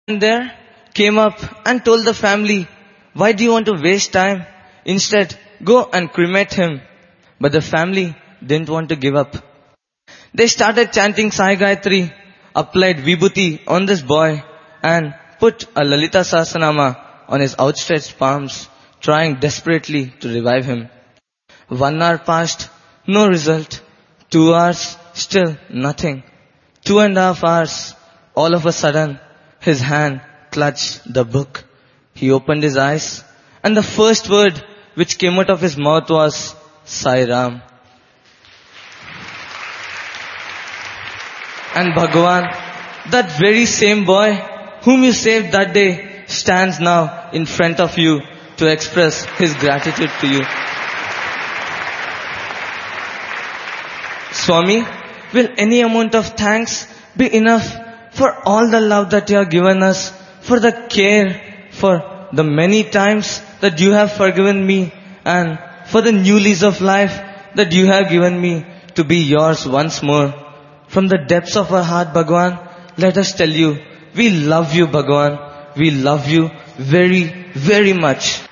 there came up and told the family, why do you want to waste time? Instead, go and cremate him. But the family didn't want to give up. They started chanting Sai Gayatri, applied Vibhuti on this boy and put a Lalita Sahasranama on his outstretched palms, trying desperately to revive him. 1 hour passed, no result. 2 hours, still nothing. 2.5 hours, all of a sudden, his hand clutched the book. He opened his eyes, and the first word which came out of his mouth was Sai Ram. And Bhagavan, that very same boy whom you saved that day, stands now in front of you to express his gratitude to you. Swami, will any amount of thanks be enough for all the love that you have given us, for the care, for the many times that you have forgiven me, and for the new lease of life that you have given me to be yours once more? From the depths of our heart, Bhagavan, let us tell you, we love you, Bhagavan. We love you very, very much.